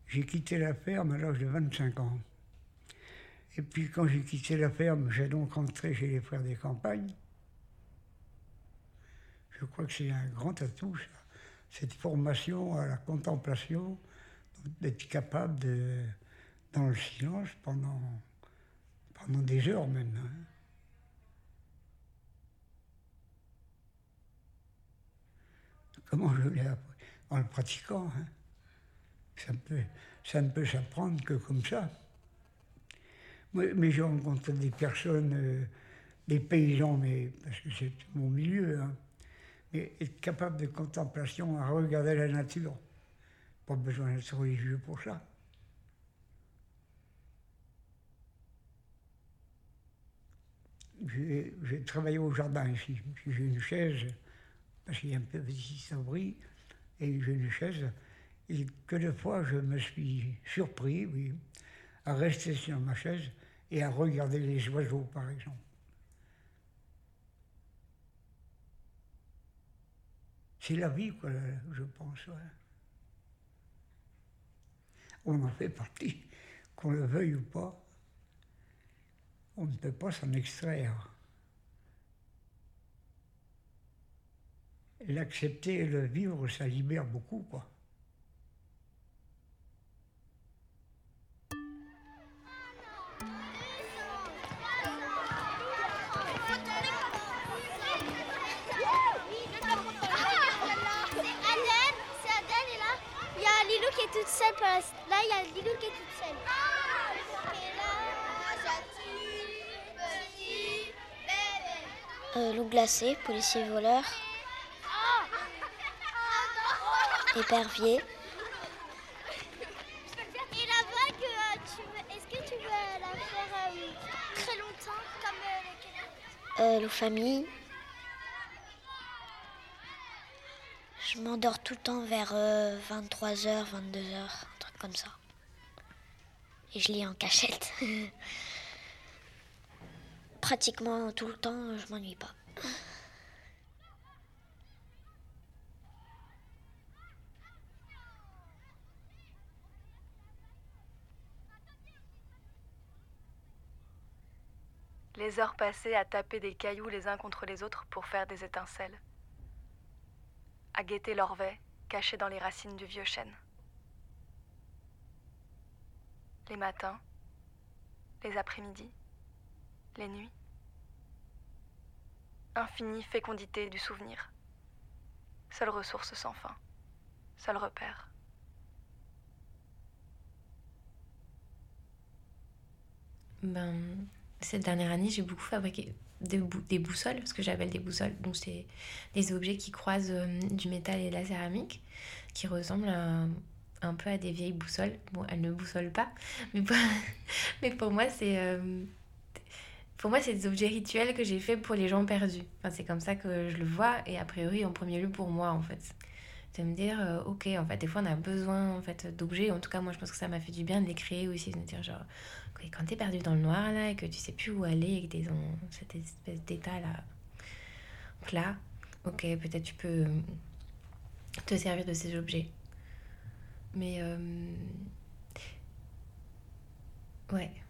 J'ai quitté la ferme à l'âge de 25 ans. Et puis quand j'ai quitté la ferme, j'ai donc rentré chez les Frères des Campagnes. Je crois que c'est un grand atout, ça. Cette formation à la contemplation, d'être capable de, dans le silence pendant des heures même. Hein. Comment je l'ai appris? En le pratiquant. Hein. Ça ne peut s'apprendre que comme ça. Mais j'ai rencontré des personnes, des paysans, mais parce que c'est mon milieu. Hein. Mais être capable de contemplation, à regarder la nature. Pas besoin d'être religieux pour ça. J'ai travaillé au jardin ici. J'ai une chaise, parce qu'il y a un petit abri, et j'ai une chaise. Et que de fois, je me suis surpris, oui, à rester sur ma chaise et à regarder les oiseaux, par exemple. C'est la vie, quoi, je pense. Ouais. On en fait partie, qu'on le veuille ou pas. On ne peut pas s'en extraire. L'accepter et le vivre, ça libère beaucoup, quoi. Qui est toute seule. Là, il y a Lilou qui est toute seule. Loup glacé, policier voleur, épervier. Et la vague, est-ce que tu veux la faire très longtemps comme Loup famille. Je m'endors tout le temps vers 23h, 22h, un truc comme ça. Et je lis en cachette. Pratiquement tout le temps, je m'ennuie pas. Les heures passées à taper des cailloux les uns contre les autres pour faire des étincelles. À guetter l'orvet caché dans les racines du vieux chêne. Les matins, les après-midi, les nuits. Infinie fécondité du souvenir. Seule ressource sans fin, seul repère. Cette dernière année, j'ai beaucoup fabriqué des boussoles, parce que j'appelle des boussoles. Donc, c'est des objets qui croisent du métal et de la céramique, qui ressemblent un peu à des vieilles boussoles. Bon, elles ne boussolent pas, mais pour moi, c'est des objets rituels que j'ai faits pour les gens perdus. Enfin, c'est comme ça que je le vois, et a priori, en premier lieu, pour moi, en fait. De me dire, ok, en fait, des fois, on a besoin en fait, d'objets. En tout cas, moi, je pense que ça m'a fait du bien de les créer aussi. De me dire, genre, quand t'es perdu dans le noir, là, et que tu sais plus où aller, et que t'es dans cette espèce d'état-là, plat, ok, peut-être tu peux te servir de ces objets. Mais, ouais.